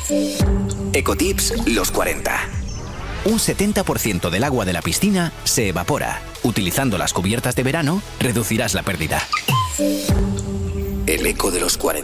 Ecotips los 40. Un 70% del agua de la piscina se evapora. Utilizando las cubiertas de verano, reducirás la pérdida. El eco de los 40.